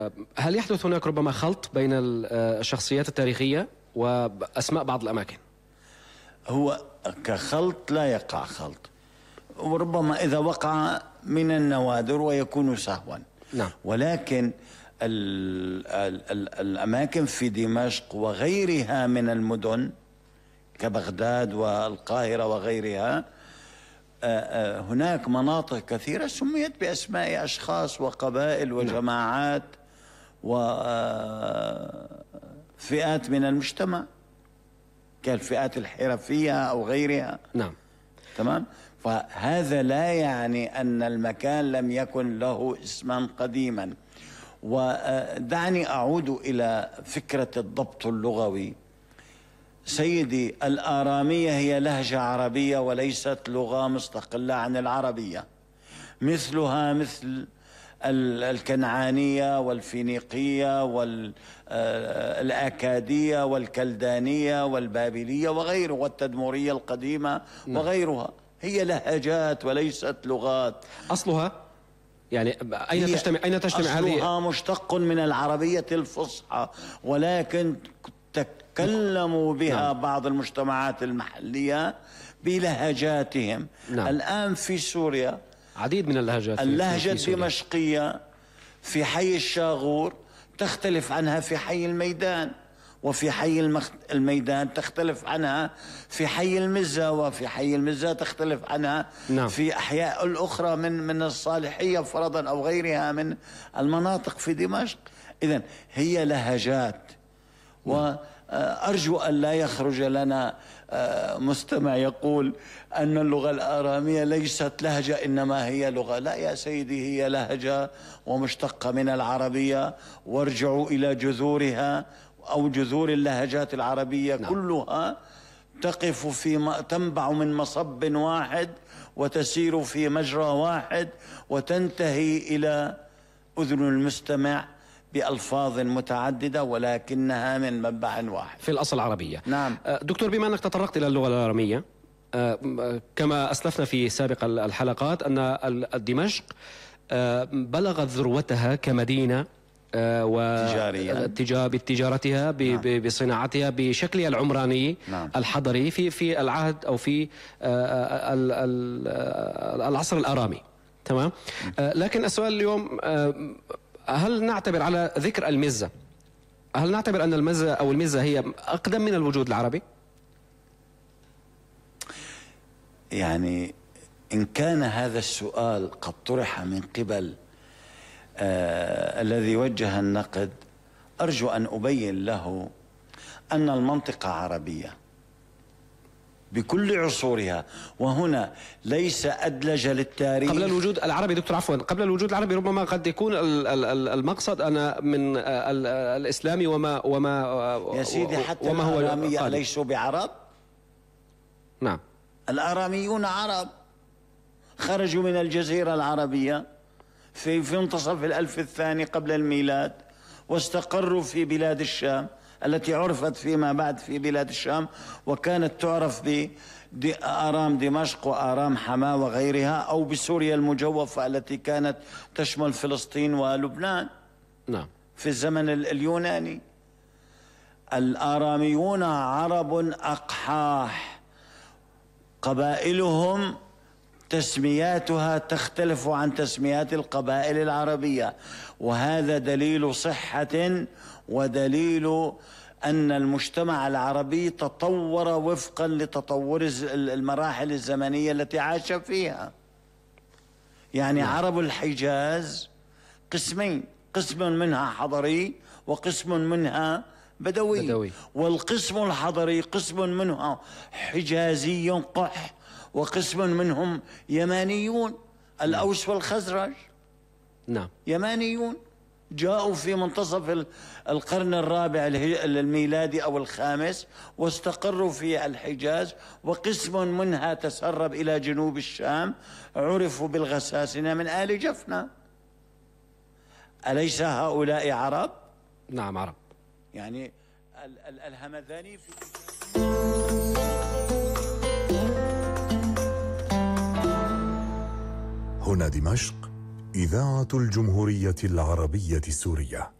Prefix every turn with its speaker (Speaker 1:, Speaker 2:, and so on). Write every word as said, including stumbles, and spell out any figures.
Speaker 1: هل يحدث هناك ربما خلط بين الشخصيات التاريخية وأسماء بعض الأماكن؟
Speaker 2: هو كخلط لا يقع خلط، وربما إذا وقع من النوادر ويكون سهوا.
Speaker 1: نعم.
Speaker 2: ولكن ال ال ال الأماكن في دمشق وغيرها من المدن كبغداد والقاهرة وغيرها، هناك مناطق كثيرة سميت بأسماء أشخاص وقبائل وجماعات وفئات من المجتمع كالفئات الحرفية أو غيرها.
Speaker 1: نعم.
Speaker 2: تمام. فهذا لا يعني أن المكان لم يكن له اسما قديما. ودعني أعود إلى فكرة الضبط اللغوي. سيدي، الآرامية هي لهجة عربية وليست لغة مستقلة عن العربية، مثلها مثل الكنعانية والفينيقية والأكادية والكلدانية والبابلية وغيره والتدمرية القديمة وغيرها. هي لهجات وليست لغات.
Speaker 1: أصلها يعني أين تجتمع أين تجتمع هذه؟
Speaker 2: أصلها مشتق من العربية الفصحى، ولكن تكلموا بها نعم. بعض المجتمعات المحلية بلهجاتهم.
Speaker 1: نعم.
Speaker 2: الآن في سوريا
Speaker 1: عديد من اللهجات.
Speaker 2: اللهجة الدمشقية في حي الشاغور تختلف عنها في حي الميدان، وفي حي المخ... الميدان تختلف عنها في حي المزة، وفي حي المزة تختلف عنها
Speaker 1: نعم.
Speaker 2: في أحياء الأخرى من من الصالحية فرضا أو غيرها من المناطق في دمشق. إذن هي لهجات. نعم. وأرجو أن لا يخرج لنا مستمع يقول أن اللغة الآرامية ليست لهجة إنما هي لغة. لا يا سيدي، هي لهجة ومشتقة من العربية، وارجعوا إلى جذورها أو جذور اللهجات العربية. نعم. كلها تقف في تنبع من مصب واحد وتسير في مجرى واحد وتنتهي إلى أذن المستمع بألفاظ متعددة ولكنها من منبع واحد
Speaker 1: في الأصل عربية.
Speaker 2: نعم.
Speaker 1: دكتور، بما أنك تطرقت إلى اللغة الآرامية، كما أسلفنا في سابق الحلقات أن دمشق بلغت ذروتها كمدينة
Speaker 2: تجاريا
Speaker 1: بتجارتها
Speaker 2: نعم.
Speaker 1: بصناعتها بشكلها العمراني نعم. الحضري في في العهد أو في العصر الآرامي. تمام. لكن السؤال اليوم، هل نعتبر على ذكر المزة، هل نعتبر أن المزة أو المزة هي أقدم من الوجود العربي؟
Speaker 2: يعني إن كان هذا السؤال قد طرح من قبل آه الذي وجه النقد، أرجو أن أبين له أن المنطقة عربية بكل عصورها، وهنا ليس أدلج للتاريخ
Speaker 1: قبل الوجود العربي. دكتور عفوا، قبل الوجود العربي ربما قد يكون المقصد أنا من الإسلام وما وما
Speaker 2: يا سيدي حتى وما هو الآرامية ليسوا بعرب.
Speaker 1: نعم.
Speaker 2: الآراميون عرب خرجوا من الجزيرة العربية في في منتصف الألف الثاني قبل الميلاد، واستقروا في بلاد الشام التي عرفت فيما بعد في بلاد الشام، وكانت تعرف بآرام دمشق وآرام حماة وغيرها، أو بسوريا المجوفة التي كانت تشمل فلسطين ولبنان.
Speaker 1: نعم.
Speaker 2: في الزمن اليوناني. الآراميون عرب أقحاح، قبائلهم تسمياتها تختلف عن تسميات القبائل العربية، وهذا دليل صحة ودليل أن المجتمع العربي تطور وفقا لتطور المراحل الزمنية التي عاش فيها. يعني عرب الحجاز قسمين، قسم منها حضري وقسم منها بدوي, بدوي. والقسم الحضري قسم منها حجازي قح، وقسم منهم يمانيون، الأوس والخزرج.
Speaker 1: نعم.
Speaker 2: يمانيون جاءوا في منتصف القرن الرابع الميلادي أو الخامس واستقروا في الحجاز، وقسم منها تسرب إلى جنوب الشام، عرفوا بالغساسنة من آل جفنة. أليس هؤلاء عرب؟
Speaker 1: نعم عرب.
Speaker 2: يعني الهمذاني في
Speaker 3: هنا دمشق إذاعة الجمهورية العربية السورية.